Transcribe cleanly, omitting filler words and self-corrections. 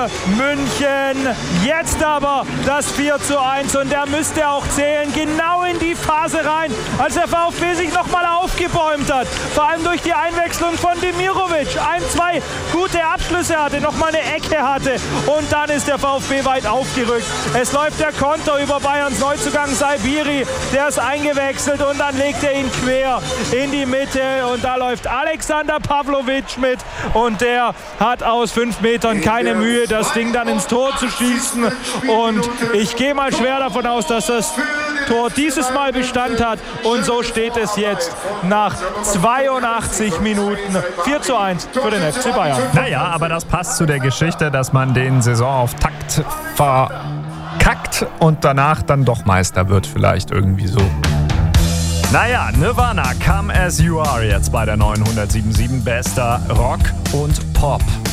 für München. Jetzt aber das 4:1 und der müsste auch zählen, genau in die Phase rein, als der VfB sich nochmal aufgebäumt hat. Vor allem durch die Einwechslung von Demirovic. 1-2 gute Abschlüsse hatte, nochmal eine Ecke hatte und dann ist der VfB weit aufgerückt. Es läuft der Konter über Bayerns Neuzugang Saibiri, der ist eingewechselt und dann legt er ihn quer in die Mitte und da läuft Alexander Pavlovic mit und der hat aus 5 Metern keine Mühe, das Ding dann ins Tor zu schießen und ich gehe mal schwer davon aus, dass das Tor dieses Mal Bestand hat und so steht es jetzt nach 82 Minuten 4:1 für den FC Bayern. Naja, aber das passt zu der Geschichte, dass man den Saisonauftakt verkackt und danach dann doch Meister wird, vielleicht irgendwie so. Naja, Nirvana, Come As You Are jetzt bei der 977 bester Rock und Pop.